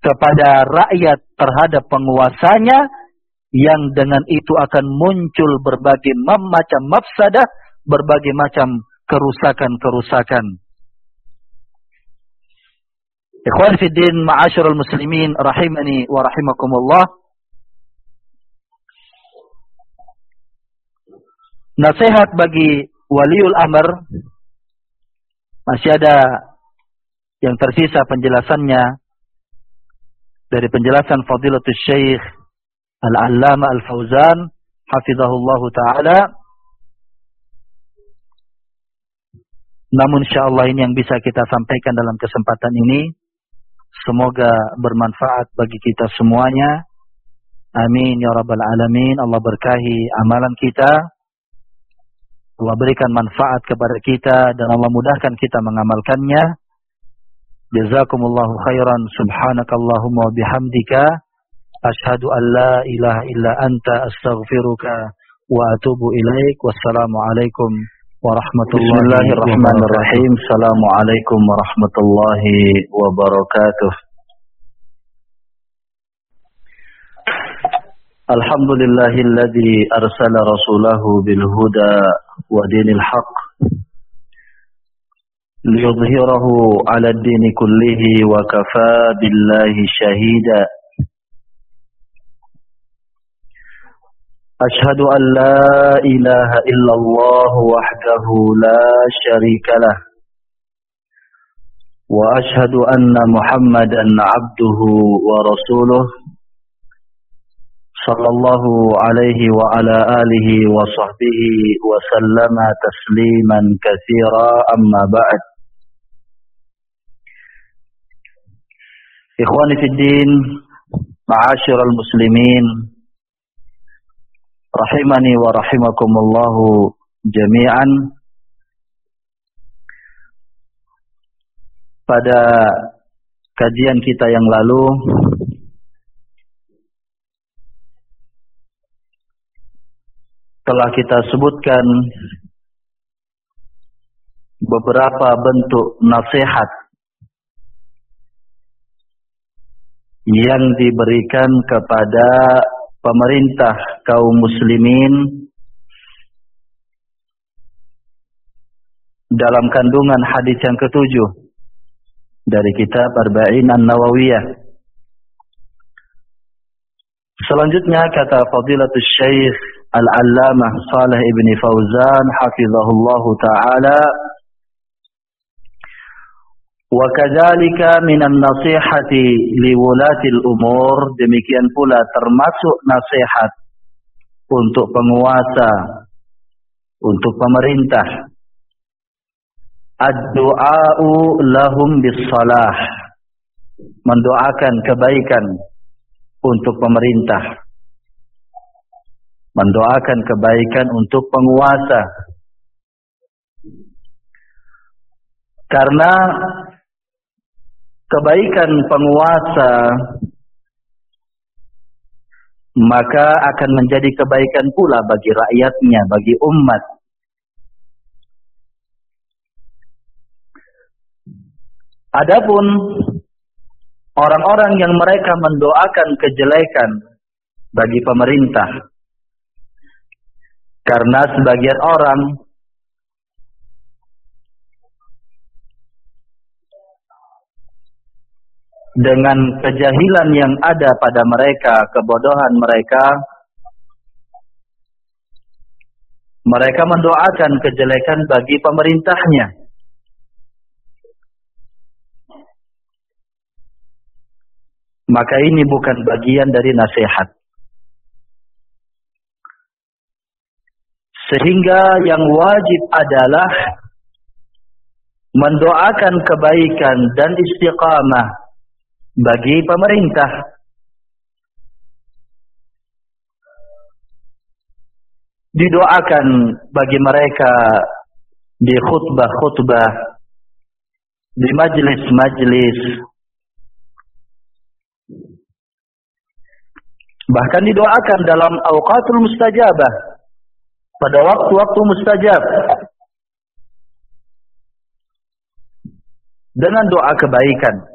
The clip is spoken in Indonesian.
kepada rakyat terhadap penguasanya, yang dengan itu akan muncul berbagai macam mafsadah, berbagai macam kerusakan-kerusakan. Ikhwan fiddin, ma'asyiral muslimin, rahimani wa rahimakumullah. Nasihat bagi waliul amr, masih ada yang tersisa penjelasannya dari penjelasan Fadilatul Syekh Al-Allamah Al-Fauzan hafizahullahu taala. Namun insyaallah ini yang bisa kita sampaikan dalam kesempatan ini. Semoga bermanfaat bagi kita semuanya. Amin ya rabbal alamin. Allah berkahi amalan kita. Allah berikan manfaat kepada kita dan Allah mudahkan kita mengamalkannya. Jazakumullahu khairan. Subhanakallahumma wa bihamdika asyhadu an la ilaha illa anta astaghfiruka wa atubu ilaik. Wassalamu alaikum warahmatullahi wabarakatuh. Bismillahirrahmanirrahim. Assalamualaikum warahmatullahi wabarakatuh. Alhamdulillahilladzi arsala rasulahu bil huda wa dinil haqq liyudhhirahu 'ala ad-dini kullihi wa kafaa billahi shahida. أشهد أن لا إله إلا الله وحده لا شريك له وأشهد أن محمدا عبده ورسوله صلى الله عليه وعلى آله وصحبه وسلم تسليما كثيرا أما بعد. إخواني في الدين معاشر المسلمين rahimani wa rahimakumullahu jami'an. Pada kajian kita yang lalu telah kita sebutkan beberapa bentuk nasihat yang diberikan kepada pemerintah kaum muslimin dalam kandungan hadis yang ketujuh dari kitab Arba'in An-Nawawiyah. Selanjutnya kata Fadilatul Syekh Al-Allamah Shalih ibn Fauzan hafizahullahu ta'ala, wa kadzalika minan nasihati liwulatil umur, demikian pula termasuk nasihat untuk penguasa, untuk pemerintah, ad-du'a'u lahum bis-salah, mendoakan kebaikan untuk pemerintah, mendoakan kebaikan untuk penguasa. Karena kebaikan penguasa maka akan menjadi kebaikan pula bagi rakyatnya, bagi umat. Adapun orang-orang yang mereka mendoakan kejelekan bagi pemerintah, karena sebagian orang dengan kejahilan yang ada pada mereka, kebodohan mereka, mereka mendoakan kejelekan bagi pemerintahnya. Maka ini bukan bagian dari nasihat. Sehingga yang wajib adalah mendoakan kebaikan dan istiqamah bagi pemerintah. Didoakan bagi mereka di khutbah-khutbah, di majelis-majelis, bahkan didoakan dalam awqatul mustajabah, pada waktu-waktu mustajab, dengan doa kebaikan.